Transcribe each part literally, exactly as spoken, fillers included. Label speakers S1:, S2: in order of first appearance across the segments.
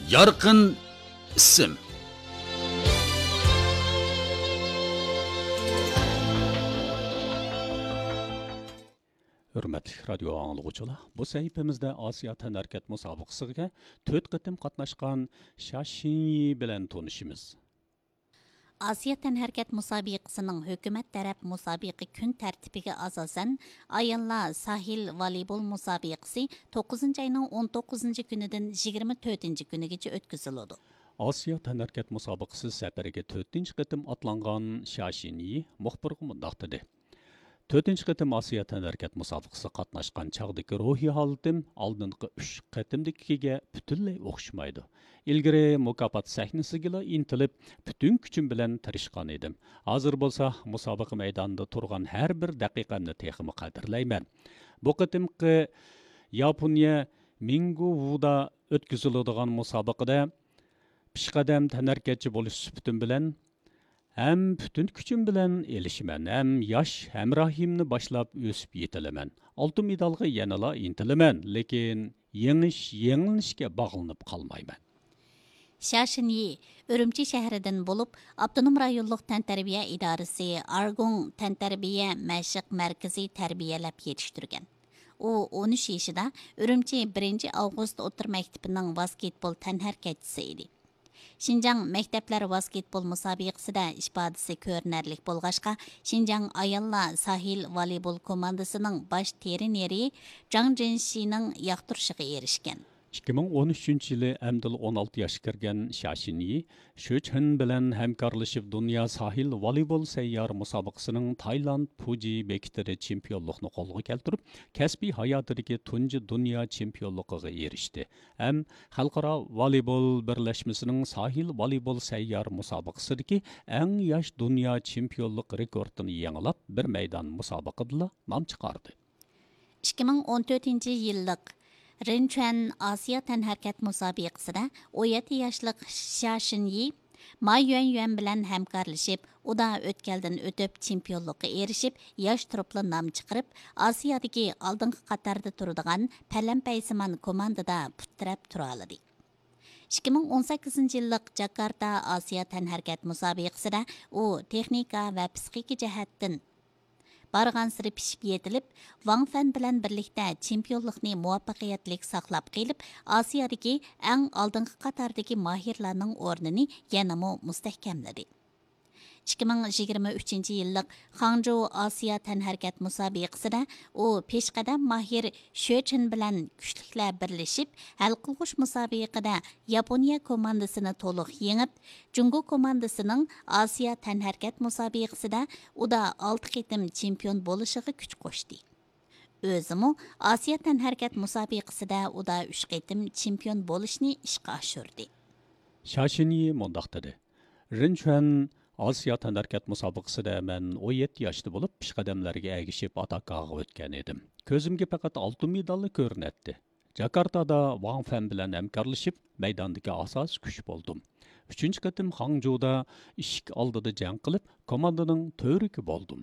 S1: Yorqin ism. Hürmetli radyo anlıqçılar, bu sahifemizde Asiya Tənərkət müsabiqəsiga to'rt qitim qatnaşqan Shashinyi bilan tanışımız.
S2: Asiya Tənərkət müsabiqəsinin hökumət tərəf müsabiqə gün tərtibiga asasən ayonlar sahil voleybol müsabiqəsi to'qqizinchi ayning o'n to'qqizinchi kunidan yigirma to'rtinchi kunigacha o'tkaziladi.
S1: Asiya Tənərkət müsabiqəsi səfəriga to'rtinchi qitim atlanğan Shashinyi muxbirga mundaq dedi. to'rtinchi qitim Asiya Tənərkət müsabiqəsi qatnaşqan çağdakı ruhiy holatim oldingi uch qitimdagiga butunlay o'xshamaydi. Ilgari mukofot sahnasiga intilib, butun kuchim bilan tirishgan edim. Hozir bo'lsa, musobaqa maydonida turgan har bir daqiqamni texmi qadrlayman. Bu qitimqi Yaponiya Minguvuda o'tkaziladigan musobaqada pishqadam tənərkətchi bo'lish sifatim bilan hem bütün küçüm bilen elişimen, hem yaş hemrahimni başlap ösüp yetilemen. Altın medalga yanala intilemen, lekin yeniş yenilişke bağlanıp kalmayman.
S2: Shashinyi Ürümçi şəhərindən olub, Abdunum rayonluq təntarbiya idarəsi Argon təntarbiya məşq mərkəzi tərbiyələb yetişdirgan. O o'n uch yaşında Ürümçi birinchi avgust o'tir maktabining basketbol tənhərkətçisi idi. Şinjan məktəblər basketbol müsabiqəsində ifadəsi görünərlik bolğaşqa, Şinjan ayollar sahil voleybol komandasının baş treneri Zhang Zhenxining yoqtirishig'a erishgan.
S1: ikki ming o'n uchinchi yılı əmdil o'n olti yoshga kirgan Shashinyi Shochen bilan hamkorlashib Dünya sahil voleybol sayyor musobaqasining Tayland Fuji bekitida chempionlikni qo'lga keltirib, kasbiy hayotidagi tunji dunyo chempionligiga erishdi. Ham xalqaro voleybol birlashmasining sahil voleybol sayyor musobaqasidagi eng yosh dunyo chempionlik rekordini yangilab, bir maydon musobaqada nom chiqardi.
S2: ikki ming o'n to'rtinchi yillik Rinchuan Asiya Tənhərkət müsabiqəsində o'n yetti yoshlik Shashinyi Ma Yuan Yuan bilan hamkorlashib, u da o'tkaldan o'tib chempionlikka erishib, yosh turibli nom chiqarib, Osiyodagi oldingi qatorda turadigan palampaysimon komandada putrab tura oladi. ikki ming o'n sakkizinchi yillik Jakarta Asiya Tənhərkət müsabiqəsində u texnika va psixika jihatdan barğan siri pishib yetilib, Wang Fan bilan birlikda chempionlikni muvaffaqiyatlik saqlab qelib, Osiyodagi eng oldingi qatordagi mahirlarning o'rnini yanamo mustahkamladi. ikki ming yigirma uchinchi yillik Hangzhou Asiya Tənhərkət müsabiqəsində u peshqadam mahir Shochen bilan kuchliklar birlashib, hal qilg'uch musobiqada Yaponiya komandasini to'liq yengib, Jungo komandasining Asiya Tənhərkət musobiqəsində u da olti qitim chempion bo'lishiga kuch qo'shdi. O'zimi Asiya Tənhərkət musobiqəsində u da uch qitim chempion bo'lishni ishga oshirdi.
S1: Shashinyi mundaq dedi. Rinchuan Asiya Tənərkət müsabiqəsində mən o'n yetti yoshda bo'lib, pishqadamlarga agishib atakaga o'tgan edim. Ko'zimga faqat oltin medalli ko'rinatdi. Jakartada Wang Fan bilan hamkorlashib, maydondagi asos kuch bo'ldim. uchinchi qatim Hangzhouda ishik oldida jang qilib, komandaning to'riki bo'ldim.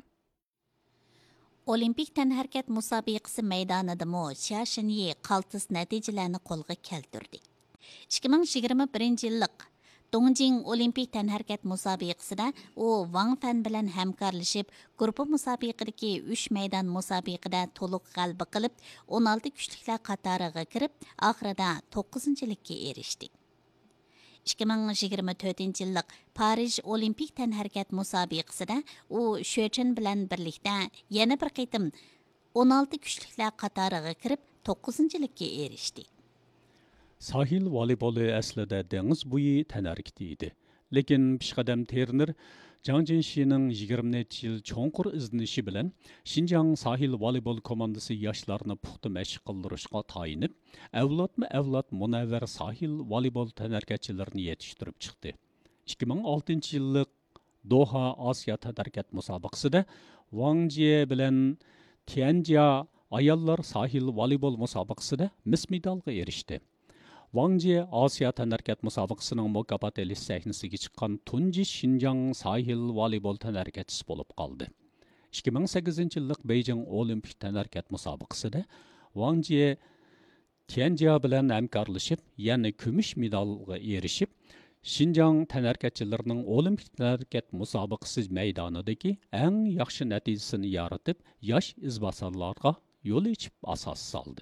S2: Olimpik tənhərkət müsabiqəsi maydonidami Shashinyi qaltis natijalarni qo'lga keltirdi. ikki ming yigirma birinchi yillik Dongjing Olimpik tənhərkət müsabiqəsində o Wang Fan bilan hamkorlashib, guruh musobiqadagi uch maydon musobiqada to'liq g'alaba qilib, o'n olti kuchliklar qatoriga kirib, oxirida to'qqizinchilikka erishdi. ikki ming yigirma to'rtinchi yillik Parij Olimpik tənhərkət musobiqəsində u Shochen bilan birlikda yana bir qitim o'n olti kuchliklar qatoriga kirib, to'qqizinchilikka erishdi.
S1: Sahil voleyboli aslida dengiz bo'yi tənərkəti idi. Lekin pishqadam trener Zhang Zhenxining yigirma necha yil cho'nqur izlanishi bilan Xinjiang sahil voleybol komandasi yoshlarni puxta mashq qildirishga tayinib, avlodma-avlod munavvar sahil voleybol tənərkətchilarini yetishtirib chiqdi. ikki ming oltinchi yillik Doha Osiyo Tənərkət musobaqasida Wang Jie bilan Tianjia ayollar sahil voleybol musobaqasida mis medalga erishdi. Wang Jie Asiya Tənərkət musobaqasining mukofot elish sahnasiga chiqqan tunji Xinjiang sahil voleybol tənərkətchisi bo'lib qoldi. ikki ming sakkizinchi yillik Beijing Olimpik tənərkət musobaqasida Wang Jie Tianjia bilan hamkorlashib, yana kumush medalga erishib, Şinjan tənərkətçilərinin Olimpik tənərkət müsabiqəsi meydanındakı ən yaxşı nəticəsini yaratıb, yaş izbasarlarga yol açıb asas saldı.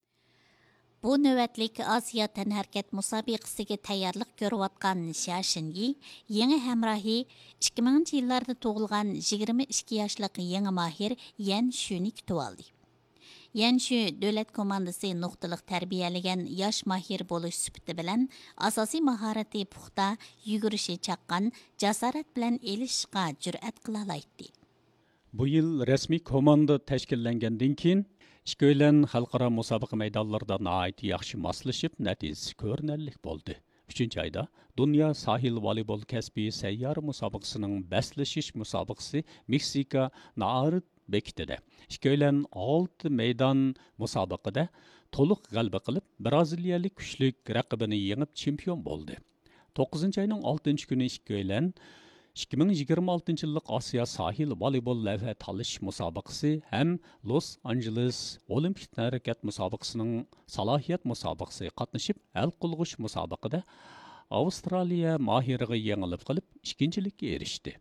S2: Bu növbətlik Asiya tənərkət müsabiqəsiga tayyorlik ko'rayotgan Xia Xinyi, yangi hamrohi ikki minginchi yillarda tug'ilgan yigirma ikki yoshlik yangi mahir Yan Shuni kutib oldi. Yan Shu davlat komandasi nuqtaliq tarbiyalagan yosh mahir bo'lish sifati bilan asosiy mahorati puxta, yugurishi chaqqan, jasorat bilan elishishga jur'at qila oladi.
S1: Bu yil rasmiy komanda tashkillangandan keyin ikko'lan xalqaro musobaqa maydonlarida nihoyat yaxshi moslashib, natijasi ko'rinarli bo'ldi. uchinchi oyda Dunyo sahil voleybol kasbiy sayyor musobaqasining baslashish musobaqasi Meksika Naarit bekitida. Ikko'lan olti maydon musobaqada to'liq g'alaba qilib, braziliyalik kuchlik raqibini yengib chempion bo'ldi. to'qqizinchi oyning oltinchi kuni ikko'lan ikki ming yigirma oltinchi yillik Osiyo sahil voleybol lavha talish musobaqasi ham Los Angeles Olimpik harakat musobaqasining salohiyat musobaqasiga qatnashib, hal qilg'ish musobaqada Avstraliya mohiriga yengilib qilib, ikkinchilikka erishdi.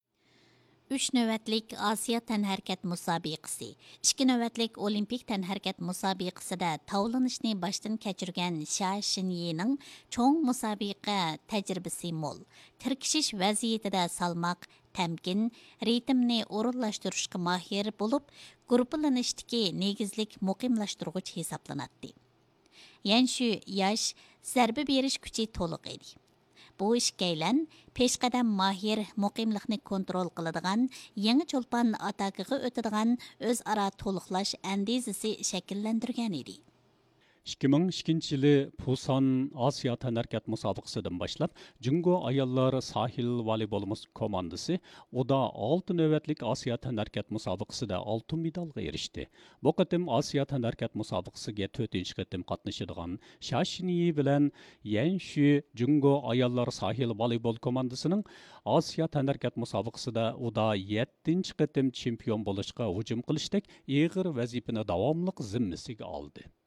S2: uch navbatlik Osiyo tənərkət musobiqasi, ikki navbatlik Olimpik tənərkət musobiqasida tavlanishni boshdan kechirgan Xia Xinyining cho'ng musobiqa tajribasi mo'l. Tirkishish vaziyatida salmoq, tamkin, ritmni o'rinlashtirishga mahir bo'lib, guruhlanishdagi negizlik muqimlashtiruvchi hisoblanadi. Yan Shu yosh, zarba berish kuchi to'liq edi. Bu ikko'lan peshqadam mahir muqimlikni kontrol qiladigan, yangi cho'lpon atakaga o'tadigan o'zaro to'liqlash andizasi shakllantirgan edi.
S1: ikki ming ikkinchi yili Pusan Osiyo tənərkət musobaqasidan boshlab, Jungo ayollar sahil voleybol komandasi uda olti navbatlik Osiyo tənərkət musobaqasida oltin medalga erishdi. Bu qatim Osiyo tənərkət musobaqasiga to'rtinchi qatim qatnashadigan Xia Xinyi bilan Yan Shu Jungo ayollar sahil voleybol komandasining Osiyo tənərkət musobaqasida uda yettinchi qatim chempion bo'lishga hujum qilishdek ig'ir vazifani davomli zimmasiga oldi.